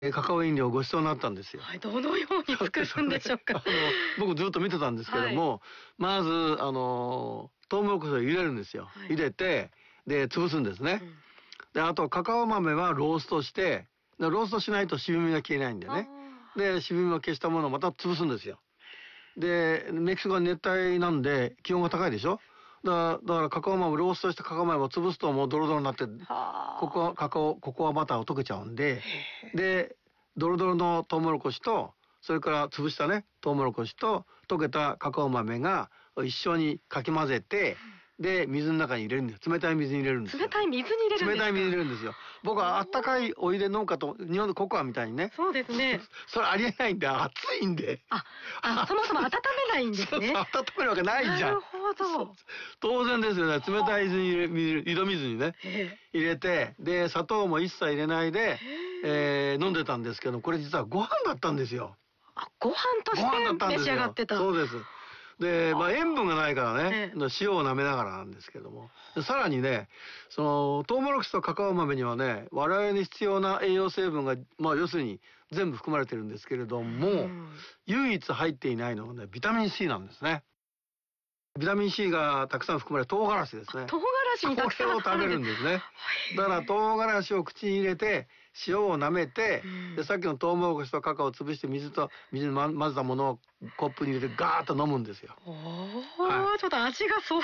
カカオ飲料をご馳走になったんですよ。 はい、どのように作るんでしょうか。 僕ずっと見てたんですけども、まずトウモロコシを入れるんですよ。入れてで潰すんですね。であとカカオ豆はローストして、ローストしないと渋みが消えないんでね。で渋みを消したものをまた潰すんですよ。でメキシコは熱帯なんで気温が高いでしょ。だからカカオ豆ローストしたカカオ豆を潰すともうドロドロになってココアバターを溶けちゃうんで、でドロドロのトウモロコシとそれから潰したねトウモロコシと溶けたカカオ豆が一緒にかき混ぜて、で水の中に入れるんです。冷たい水に入れるんですよ。 冷たい水に入れるんですか。 冷たい水に入れるんですよ。僕はあったかいお湯で飲むかと、日本のココアみたいにね。 そうですね。 それありえないんで、熱いんで。 そもそも温めないんですね。 温めるわけないじゃん。 なるほど。 当然ですよね。冷たい水に井戸水にね入れて、で砂糖も一切入れないで、飲んでたんですけど、これ実はご飯だったんですよ。 ご飯として召し上がってた。 そうです。で、塩分がないからね、塩を舐めながらなんですけども。さらにね、トウモロコシとカカオ豆にはね、我々に必要な栄養成分が、要するに全部含まれてるんですけれども、唯一入っていないのはね、ビタミン C なんですね。ビタミン C がたくさん含まれる唐辛子ですね。 唐辛子にたくさんこれを食べるんですね。だから唐辛子を口に入れて、塩を舐めて、でさっきのトウモロコシとカカオを潰して水に混ぜたものをコップに入れてガーッと飲むんですよ。 ちょっと味がそう。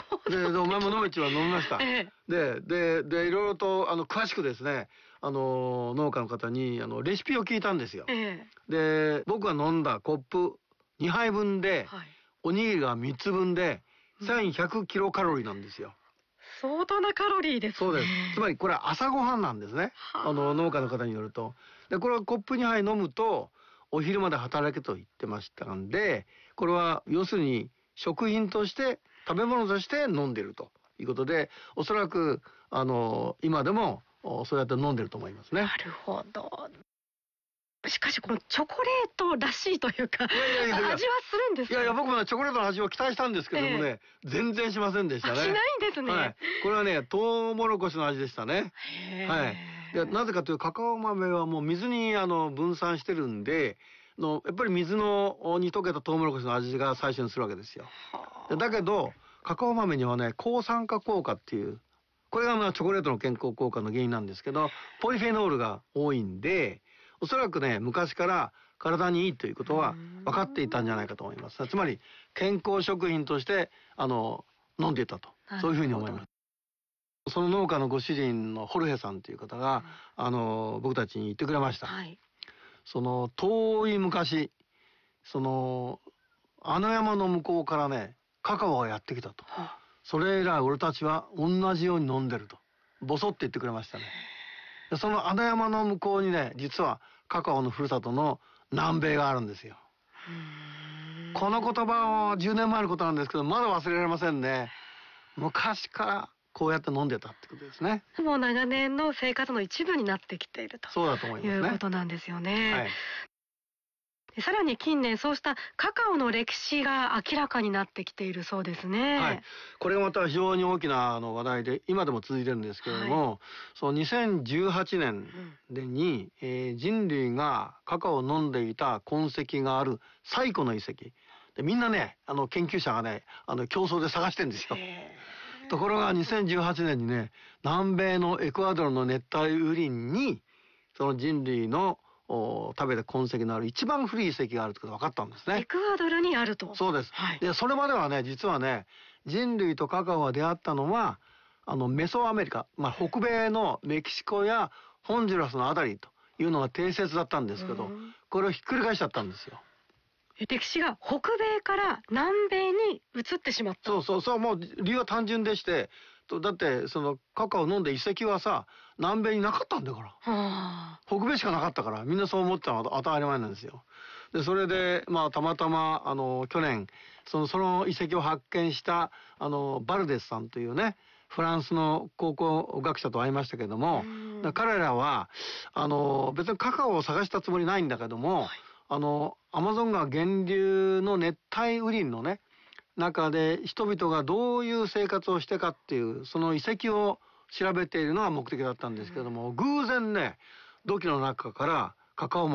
でお前も飲めちは飲みました。でいろいろと詳しくですね、農家の方にレシピを聞いたんですよ。で僕が飲んだコップ2杯分で、おにぎりが3つ分で1100キロカロリーなんですよ。 相当なカロリーですね。 そうです。つまりこれは朝ごはんなんですね。農家の方によると。で、これはコップ2杯飲むと、お昼まで働けと言ってましたんで、これは要するに食品として、食べ物として飲んでるということで、おそらく、今でもそうやって飲んでると思いますね。 なるほど。しかしこのチョコレートらしいというか、味はするんですか。 僕もチョコレートの味を期待したんですけどもね、全然しませんでしたね。 しないんですね。 これはね、トウモロコシの味でしたね。でなぜかというとカカオ豆はもう水に分散してるんで、やっぱり水に溶けたトウモロコシの味が最初にするわけですよ。だけどカカオ豆にはね、抗酸化効果っていう、これがチョコレートの健康効果の原因なんですけど、ポリフェノールが多いんで、おそらくね、昔から体にいいということは分かっていたんじゃないかと思います。つまり健康食品として飲んでいたと、そういうふうに思います。その農家のご主人のホルヘさんという方が、僕たちに言ってくれました。遠い昔、あの山の向こうからね、カカオがやってきたと。それ以来俺たちは同じように飲んでるとボソって言ってくれましたね。そのあの山の向こうにね、実はカカオのふるさとの南米があるんですよ。この言葉は10年前のことなんですけど、まだ忘れられませんね。昔からこうやって飲んでたってことですね。 もう長年の生活の一部になってきていると。 そうだと思いますね。 いうことなんですよね。さらに近年そうしたカカオの歴史が明らかになってきているそうですね。 これがまた非常に大きな話題で今でも続いてるんですけれども、その2018年に、人類がカカオを飲んでいた痕跡がある最古の遺跡で、みんなね研究者がね競争で探してるんですよ。ところが2018年にね、南米のエクアドルの熱帯雨林にその人類の食べた痕跡のある一番古い遺跡があるってことが分かったんですね。 エクアドルにあると。 そうです。でそれまではね、実はね、人類とカカオが出会ったのはメソアメリカ、北米のメキシコやホンジュラスのあたりというのが定説だったんですけど、これをひっくり返しちゃったんですよ。 歴史が北米から南米に移ってしまった。 そうもう理由は単純でして、だってそのカカオを飲んで遺跡はさ、南米になかったんだから。北米しかなかったから、みんなそう思ったのは当たり前なんですよ。でそれでたまたま去年その遺跡を発見したバルデスさんというね、フランスの考古学者と会いましたけども、彼らは別にカカオを探したつもりないんだけども、アマゾン川源流の熱帯雨林のね中で人々がどういう生活をしてかっていうその遺跡を調べているのが目的だったんですけども、偶然ね土器の中からカカオ